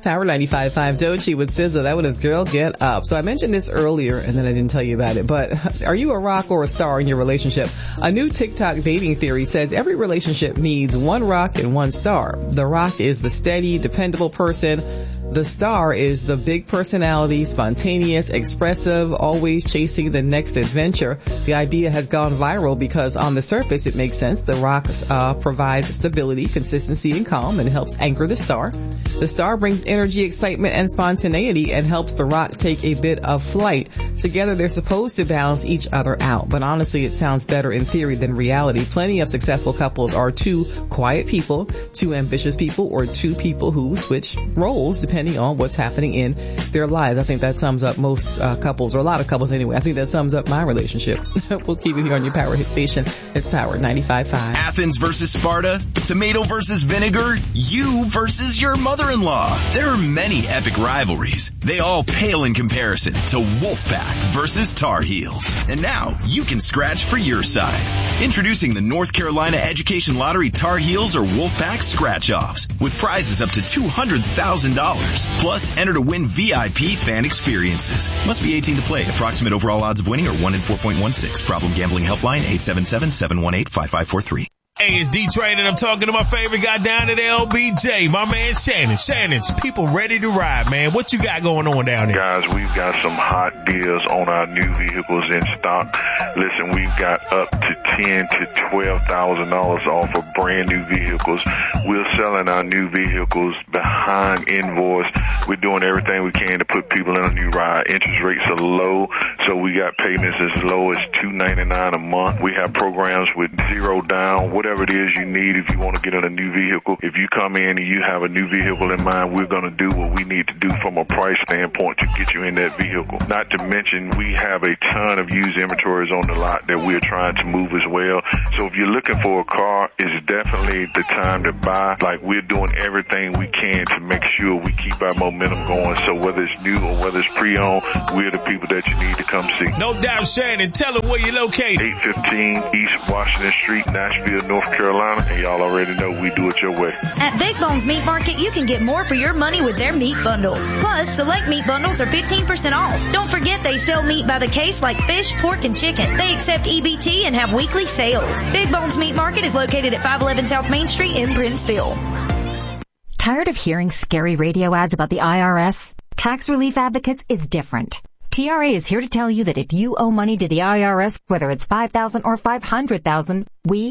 Power 95.5 Dochi with SZA. That one is Girl Get Up. So I mentioned this earlier and then I didn't tell you about it, but are you a rock or a star in your relationship? A new TikTok dating theory says every relationship needs one rock and one star. The rock is the steady, dependable person. The star is the big personality, spontaneous, expressive, always chasing the next adventure. The idea has gone viral because on the surface it makes sense. The rock provides stability, consistency, and calm and helps anchor the star. The star brings energy, excitement, and spontaneity and helps the rock take a bit of flight. Together they're supposed to balance each other out, but honestly it sounds better in theory than reality. Plenty of successful couples are two quiet people, two ambitious people, or two people who switch roles depending on what's happening in their lives. I think that sums up most couples, or a lot of couples anyway. I think that sums up my relationship. We'll keep it here on your Power Hit station. It's Power 95.5. Athens versus Sparta, tomato versus vinegar, you versus your mother-in-law. There are many epic rivalries. They all pale in comparison to Wolfpack versus Tar Heels. And now you can scratch for your side. Introducing the North Carolina Education Lottery Tar Heels or Wolfpack scratch-offs with prizes up to $200,000. Plus, enter to win VIP fan experiences. Must be 18 to play. Approximate overall odds of winning are 1 in 4.16. Problem gambling helpline 877-718-5543. Hey, it's D-Train and I'm talking to my favorite guy down at LBJ, my man Shannon. Shannon's people ready to ride, man. What you got going on down there? Guys, we've got some hot deals on our new vehicles in stock. Listen, we've got up to $10,000 to $12,000 off of brand new vehicles. We're selling our new vehicles behind invoice. We're doing everything we can to put people in a new ride. Interest rates are low, so we got payments as low as $299 a month. We have programs with zero down, whatever it is you need if you want to get in a new vehicle. If you come in and you have a new vehicle in mind, we're going to do what we need to do from a price standpoint to get you in that vehicle. Not to mention, we have a ton of used inventories on the lot that we're trying to move as well. So if you're looking for a car, it's definitely the time to buy. Like, we're doing everything we can to make sure we keep our momentum going. So whether it's new or whether it's pre-owned, we're the people that you need to come see. No doubt, Shannon. Tell them where you're located. 815 East Washington Street, Nashville, North Carolina, and y'all already know we do it your way. At Big Bones Meat Market, you can get more for your money with their meat bundles. Plus, select meat bundles are 15% off. Don't forget they sell meat by the case like fish, pork, and chicken. They accept EBT and have weekly sales. Big Bones Meat Market is located at 511 South Main Street in Princeville. Tired of hearing scary radio ads about the IRS? Tax Relief Advocates is different. TRA is here to tell you that if you owe money to the IRS, whether it's $5,000 or $500,000, we